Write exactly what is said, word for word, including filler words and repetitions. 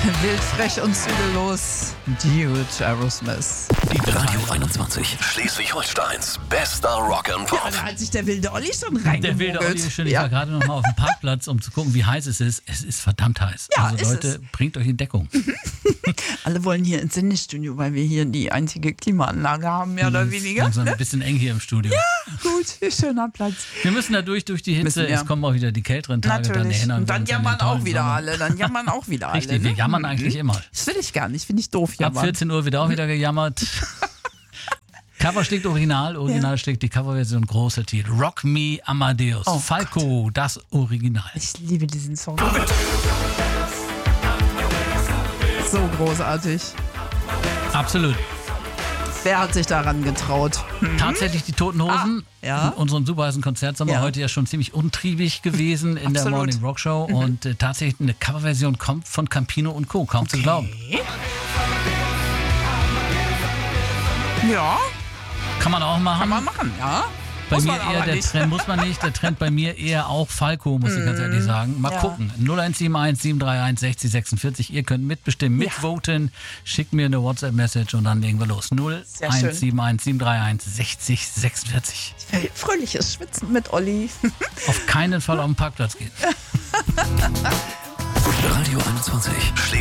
Wild, frech und zügellos. Dude, Aerosmith. Die Radio einundzwanzig, Schleswig-Holsteins bester Rock and Pop. Ja, da hat sich der wilde Olli schon reingemogelt. Der wilde Olli ist schön. Ich Ja. war gerade noch mal auf dem Parkplatz, um zu gucken, wie heiß es ist. Es ist verdammt heiß. Ja, also ist Leute, es. bringt euch in Deckung. Alle wollen hier ins Sendestudio, weil wir hier die einzige Klimaanlage haben, mehr oder weniger. Langsam Ne? ein bisschen eng hier im Studio. Gut, schöner Platz. Wir müssen da durch, durch die Hitze. Müssen wir. Es kommen auch wieder die kälteren Tage. Dann Natürlich. erinnern Und wir dann uns an den jammern auch tollen wieder Sommer. alle. Dann jammern auch wieder alle. Richtig, wir ne? jammern eigentlich immer. Das will ich gar nicht, finde ich doof Ab jammern. vierzehn Uhr wird auch wieder gejammert. Cover schlägt Original, Original Ja. schlägt die Coverversion, großer Titel. Rock Me Amadeus. Oh Falco, das Original. Ich liebe diesen Song. So großartig. Absolut. Wer hat sich daran getraut? Hm? Tatsächlich die Toten Hosen. Ah, ja. In unserem super heißen Konzertsommer Ja. heute ja schon ziemlich untriebig gewesen in der Absolut. Morning Rock Show. Und äh, tatsächlich eine Coverversion kommt von Campino und Co. Kaum zu glauben. Ja, Kann man auch machen. kann man machen, ja. Bei Muss mir man eher aber der nicht. Trend, muss man nicht. Der Trend bei mir eher auch Falco, muss ich ganz ehrlich sagen. Mal Ja. gucken. null eins sieben eins sieben drei eins sechzig sechsundvierzig. Ihr könnt mitbestimmen, Ja. mitvoten. Schickt mir eine WhatsApp-Message und dann legen wir los. null eins sieben eins sieben drei eins sechzig sechsundvierzig. Fröhliches Schwitzen mit Olli. Auf keinen Fall auf den Parkplatz gehen. Radio einundzwanzig,